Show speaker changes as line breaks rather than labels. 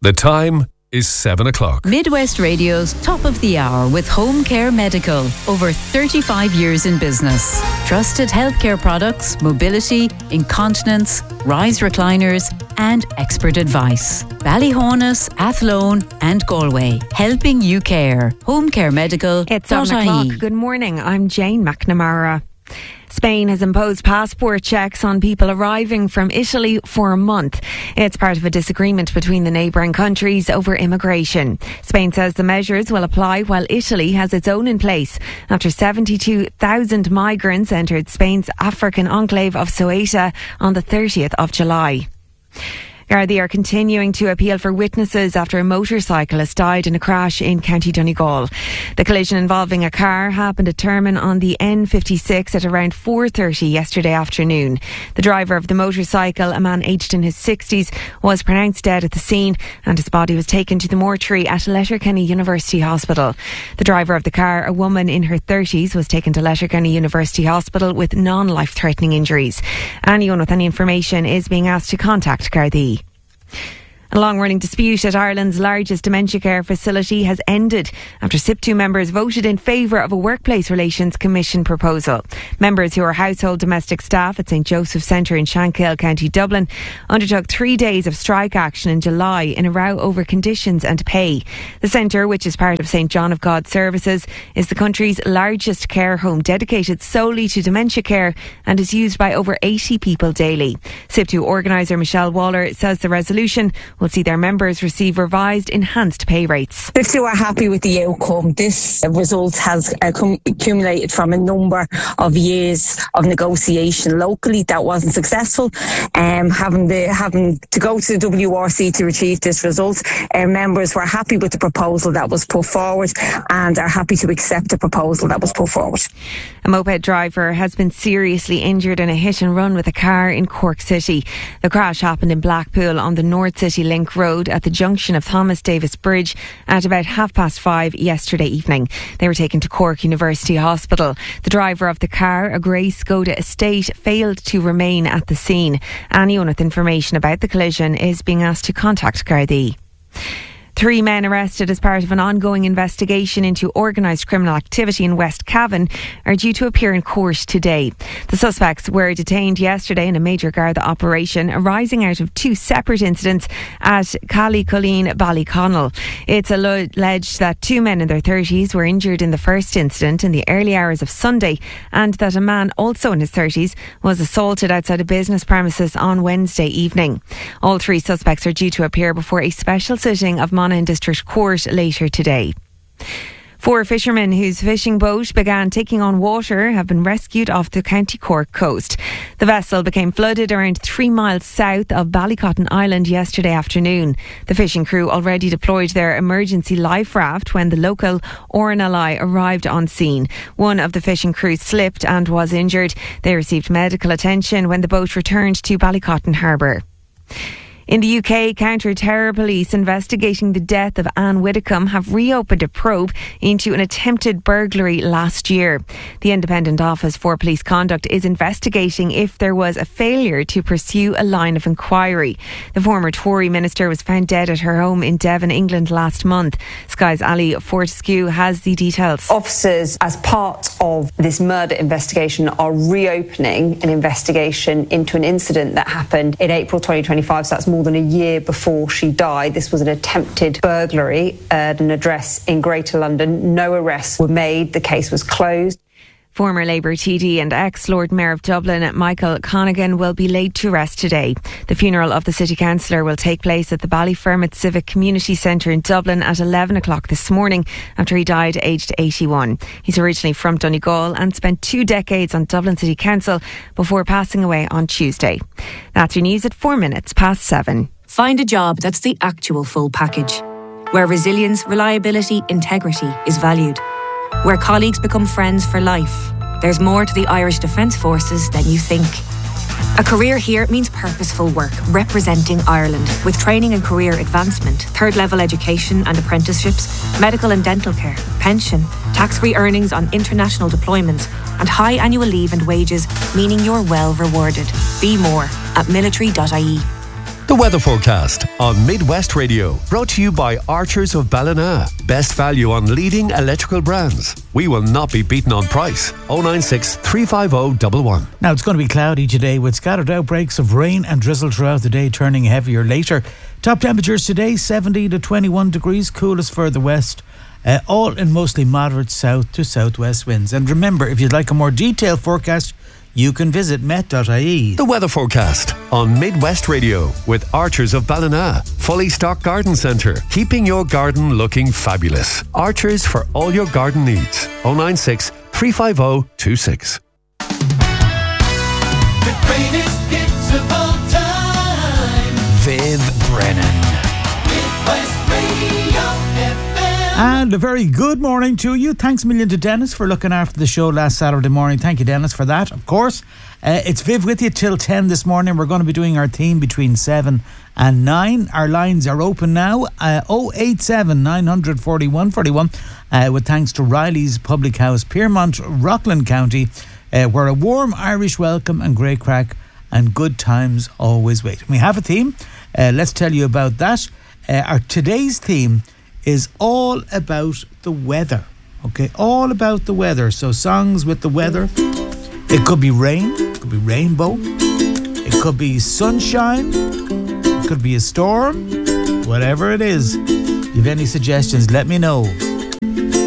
The time is 7 o'clock.
Midwest Radio's Top of the Hour with Home Care Medical. Over 35 years in business. Trusted healthcare products, mobility, incontinence, rise recliners and expert advice. Ballyhonus, Athlone and Galway. Helping you care. Home Care Medical.
It's 7 o'clock. Good morning. I'm Jane McNamara. Spain has imposed passport checks on people arriving from Italy for a month. It's part of a disagreement between the neighbouring countries over immigration. Spain says the measures will apply while Italy has its own in place after 72,000 migrants entered Spain's African enclave of Ceuta on the 30th of July. Gardaí are continuing to appeal for witnesses after a motorcyclist died in a crash in County Donegal. The collision involving a car happened at Termon on the N56 at around 4:30 yesterday afternoon. The driver of the motorcycle, a man aged in his 60s, was pronounced dead at the scene and his body was taken to the mortuary at Letterkenny University Hospital. The driver of the car, a woman in her 30s, was taken to Letterkenny University Hospital with non-life-threatening injuries. Anyone with any information is being asked to contact Gardaí. A long-running dispute at Ireland's largest dementia care facility has ended after SIP2 members voted in favour of a Workplace Relations Commission proposal. Members who are household domestic staff at St Joseph's Centre in Shankill, County Dublin, undertook 3 days of strike action in July in a row over conditions and pay. The centre, which is part of St John of God Services, is the country's largest care home dedicated solely to dementia care and is used by over 80 people daily. SIP2 organiser Michelle Waller says the resolution will see their members receive revised, enhanced pay rates.
If you are happy with the outcome, this result has accumulated from a number of years of negotiation locally that wasn't successful. Having to go to the WRC to achieve this result, our members were happy with the proposal that was put forward and are happy to accept the proposal that was put forward.
A moped driver has been seriously injured in a hit and run with a car in Cork City. The crash happened in Blackpool on the North City Link Road at the junction of Thomas Davis Bridge at about 5:30 yesterday evening. They were taken to Cork University Hospital. The driver of the car, a grey Skoda Estate, failed to remain at the scene. Anyone with information about the collision is being asked to contact Gardaí. 3 men arrested as part of an ongoing investigation into organised criminal activity in West Cavan are due to appear in court today. The suspects were detained yesterday in a major Garda operation arising out of 2 separate incidents at Callycolleen, Ballyconnell. It's alleged that 2 men in their 30s were injured in the first incident in the early hours of Sunday and that a man also in his 30s was assaulted outside a business premises on Wednesday evening. All 3 suspects are due to appear before a special sitting of Monaghan District Court later today. 4 fishermen whose fishing boat began taking on water have been rescued off the County Cork coast. The vessel became flooded around 3 miles south of Ballycotton Island yesterday afternoon. The fishing crew already deployed their emergency life raft when the local RNLI arrived on scene. One of the fishing crew slipped and was injured. They received medical attention when the boat returned to Ballycotton Harbour. In the UK, counter-terror police investigating the death of Anne Widdecombe have reopened a probe into an attempted burglary last year. The Independent Office for Police Conduct is investigating if there was a failure to pursue a line of inquiry. The former Tory minister was found dead at her home in Devon, England last month. Sky's Ali Fortescue has the details.
Officers, as part of this murder investigation, are reopening an investigation into an incident that happened in April 2025, so that's more than a year before she died. This was an attempted burglary at an address in Greater London. No arrests were made. The case was closed.
Former Labour TD and ex-Lord Mayor of Dublin, Michael Conaghan, will be laid to rest today. The funeral of the City Councillor will take place at the Ballyfermot Civic Community Centre in Dublin at 11 o'clock this morning after he died aged 81. He's originally from Donegal and spent 2 decades on Dublin City Council before passing away on Tuesday. That's your news at 7:04.
Find a job that's the actual full package, where resilience, reliability, integrity is valued, where colleagues become friends for life. There's more to the Irish Defence Forces than you think. A career here means purposeful work, representing Ireland, with training and career advancement, third-level education and apprenticeships, medical and dental care, pension, tax-free earnings on international deployments, and high annual leave and wages, meaning you're well rewarded. Be more at military.ie.
The weather forecast on Midwest Radio, brought to you by Archers of Ballina. Best value on leading electrical brands. We will not be beaten on price. 096 350 111.
Now it's going to be cloudy today with scattered outbreaks of rain and drizzle throughout the day, turning heavier later. Top temperatures today 70 to 21 degrees, coolest further west. All in mostly moderate south to southwest winds. And remember, if you'd like a more detailed forecast, you can visit met.ie.
The weather forecast on Midwest Radio with Archers of Ballina. Fully stocked garden centre, keeping your garden looking fabulous. Archers for all your garden needs. 096 350 26.
The greatest hits of all time.
Viv Brennan.
Midwest Radio FM.
And a very good morning to you. Thanks a million to Dennis for looking after the show last Saturday morning. Thank you, Dennis, for that, of course. It's Viv with you till 10 this morning. We're going to be doing our theme between 7 and 9. Our lines are open now. 087 941 41 with thanks to Riley's Public House, Piermont, Rockland County, where a warm Irish welcome and great crack and good times always wait. We have a theme. Let's tell you about that. Our today's theme is all about the weather. Okay, all about the weather. So songs with the weather. It could be rain, it could be rainbow, it could be sunshine, it could be a storm, whatever it is. If you have any suggestions, let me know.